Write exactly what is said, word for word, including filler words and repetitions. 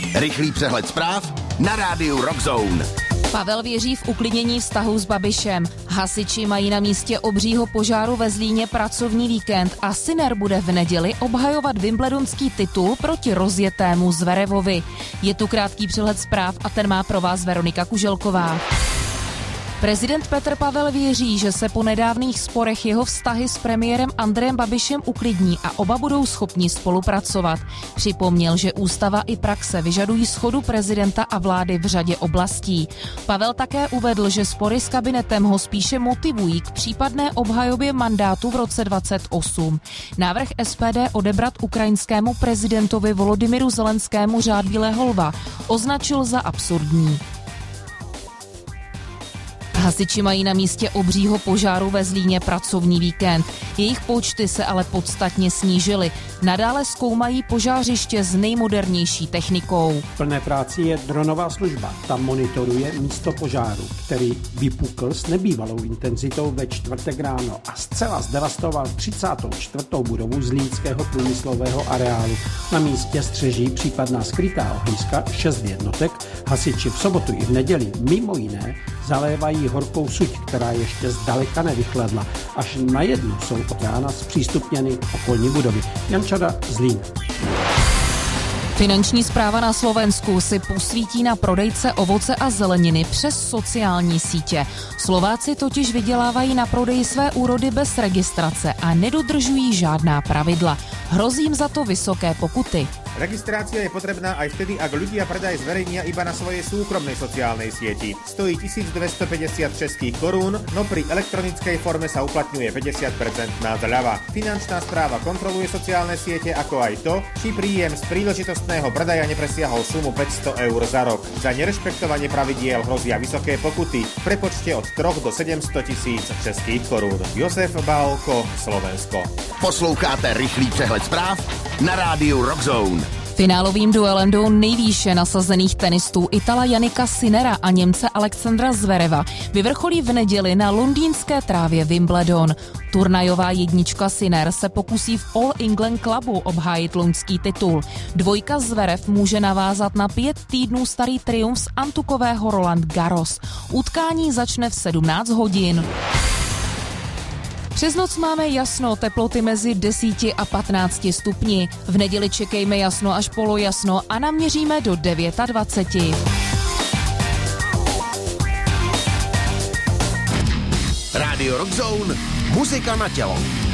Rychlý přehled zpráv na rádiu Rock Zone. Pavel věří v uklidnění vztahu s Babišem. Hasiči mají na místě obřího požáru ve Zlíně pracovní víkend a Sinner bude v neděli obhajovat wimbledonský titul proti rozjetému Zverevovi. Je tu krátký přehled zpráv a ten má pro vás Veronika Kuželková. Prezident Petr Pavel věří, že se po nedávných sporech jeho vztahy s premiérem Andrejem Babišem uklidní a oba budou schopni spolupracovat. Připomněl, že ústava i praxe vyžadují shodu prezidenta a vlády v řadě oblastí. Pavel také uvedl, že spory s kabinetem ho spíše motivují k případné obhajobě mandátu v roce dvacet osm. Návrh S P D odebrat ukrajinskému prezidentovi Volodymyru Zelenskému řád Bílého lva označil za absurdní. Hasiči mají na místě obřího požáru ve Zlíně pracovní víkend. Jejich počty se ale podstatně snížily. Nadále zkoumají požářiště s nejmodernější technikou. V plné práci je dronová služba. Tam monitoruje místo požáru, který vypukl s nebývalou intenzitou ve čtvrtek ráno a zcela zdevastoval třicátou čtvrtou budovu zlínského průmyslového areálu. Na místě střeží případná skrytá ohniska šest jednotek. Hasiči v sobotu i v neděli mimo jiné zalévají horkou suť, která ještě zdaleka nevychladla. Až na jednu jsou od rána zpřístupněny okolní budovy. Jančada, Zlín. Finanční správa na Slovensku si posvítí na prodejce ovoce a zeleniny přes sociální sítě. Slováci totiž vydělávají na prodeji své úrody bez registrace a nedodržují žádná pravidla. Hrozí jim za to vysoké pokuty. Registrácia je potrebná aj vtedy, ak ľudia predaj zverejnia iba na svojej súkromnej sociálnej sieti. Stojí tisícdvestopäťdesiat českých korún, no pri elektronickej forme sa uplatňuje päťdesiat percent zľava. Finančná správa kontroluje sociálne siete, ako aj to, či príjem z príležitostného predaja nepresiahol sumu päťsto eur za rok. Za nerešpektovanie pravidiel hrozia vysoké pokuty v prepočte od troch do sedemsto tisíc českých korún. Josef Bálko, Slovensko. Posloucháte rychlý přehled zpráv na rádiu Rock Zone. Finálovým duelem do nejvýše nasazených tenistů Itala Jannika Sinnera a Němce Alexandra Zvereva vyvrcholí v neděli na londýnské trávě Wimbledon. Turnajová jednička Sinner se pokusí v All England Clubu obhájit loňský titul. Dvojka Zverev může navázat na pět týdnů starý triumf z antukového Roland Garros. Utkání začne v sedmnáct hodin. Přes noc máme jasno, teploty mezi deseti a patnácti stupni. V neděli čekejme jasno až polojasno a naměříme do dvacet devět. Radio Rock Zone, muzika na tělo.